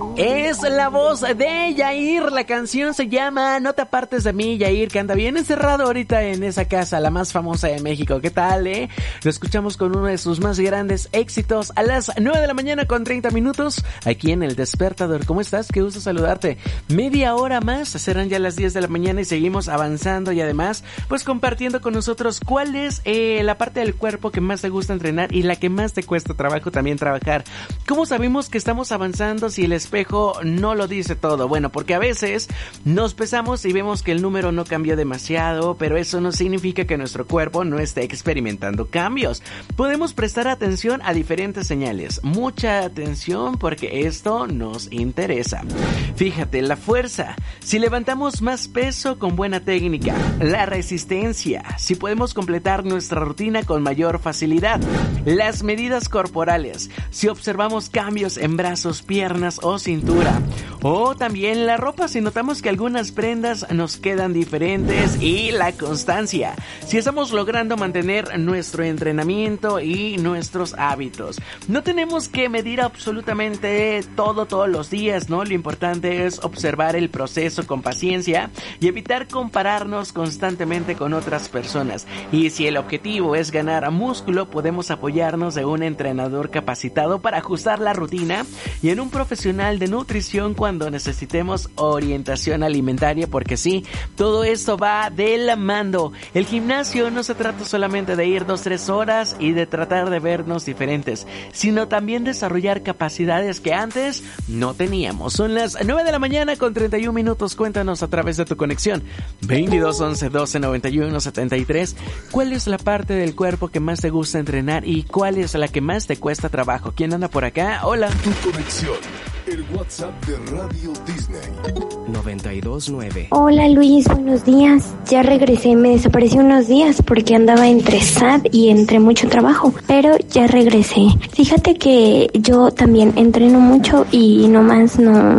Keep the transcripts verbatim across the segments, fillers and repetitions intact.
Es la voz de Yair, la canción se llama No te apartes de mí, Yair, que anda bien encerrado ahorita en esa casa, la más famosa de México. ¿Qué tal, eh? Lo escuchamos con uno de sus más grandes éxitos a las nueve de la mañana con treinta minutos, aquí en El Despertador. ¿Cómo estás? Qué gusto saludarte. Media hora más, serán ya las diez de la mañana y seguimos avanzando y además, pues compartiendo con nosotros cuál es eh, la parte del cuerpo que más te gusta entrenar y la que más te cuesta trabajo también trabajar. ¿Cómo sabemos que estamos avanzando si el espejo no lo dice todo? Bueno, porque a veces nos pesamos y vemos que el número no cambió demasiado, pero eso no significa que nuestro cuerpo no esté experimentando cambios. Podemos prestar atención a diferentes señales, mucha atención porque esto nos interesa. Fíjate, la fuerza, si levantamos más peso con buena técnica, la resistencia, si podemos completar nuestra rutina con mayor facilidad, las medidas corporales, si observamos cambios en brazos, piernas o cintura, o también la ropa si notamos que algunas prendas nos quedan diferentes, y la constancia, si estamos logrando mantener nuestro entrenamiento y nuestros hábitos. No tenemos que medir absolutamente todo todos los días, ¿no? Lo importante es observar el proceso con paciencia y evitar compararnos constantemente con otras personas. Y si el objetivo es ganar músculo, podemos apoyarnos de un entrenador capacitado para ajustar la rutina y en un profesional de nutrición cuando necesitemos orientación alimentaria, porque sí, todo esto va de la mano. El gimnasio no se trata solamente de ir dos, tres horas y de tratar de vernos diferentes, sino también desarrollar capacidades que antes no teníamos. Son las nueve de la mañana con treinta y un minutos. Cuéntanos a través de tu conexión veintidós once doce noventa y uno setenta y tres cuál es la parte del cuerpo que más te gusta entrenar y cuál es la que más te cuesta trabajo. ¿Quién anda por acá? Hola. Tu conexión, el WhatsApp de Radio Disney. noventa y dos nueve. Hola Luis, buenos días. Ya regresé, me desaparecí unos días porque andaba entre S A T y entre mucho trabajo, pero ya regresé. Fíjate que yo también entreno mucho y nomás no,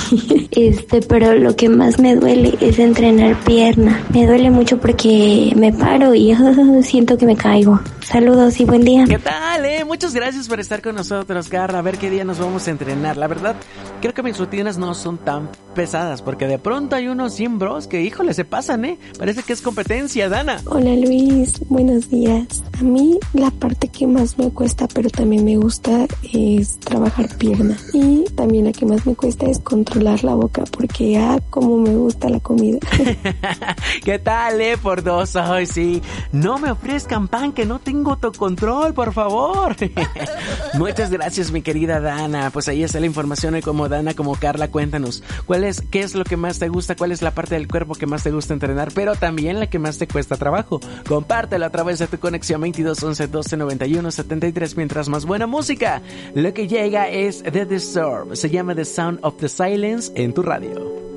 este, pero lo que más me duele es entrenar pierna. Me duele mucho porque me paro y uh, siento que me caigo. Saludos y buen día. ¿Qué tal, eh? Muchas gracias por estar con nosotros, Garra. A ver qué día nos vamos a entrenar. La verdad, creo que mis rutinas no son tan pesadas, porque de pronto hay unos cien bros que, híjole, se pasan, ¿eh? Parece que es competencia, Dana. Hola Luis, buenos días. A mí la parte que más me cuesta, pero también me gusta, es trabajar pierna. Y también la que más me cuesta es controlar la boca, porque ah, como me gusta la comida. ¿Qué tal, eh? Por dos, ay, sí. No me ofrezcan pan, que no tengo autocontrol, por favor. Muchas gracias, mi querida Dana. Pues ahí está la información, y como Dana, como Carla, cuéntanos cuál es, qué es lo que más te gusta, cuál es la parte del cuerpo que más te gusta entrenar, pero también la que más te cuesta trabajo. Compártelo a través de tu conexión veintidós once doce noventa y uno setenta y tres. Mientras más buena música, lo que llega es The Disturbed. Se llama The Sound of the Silence en tu radio.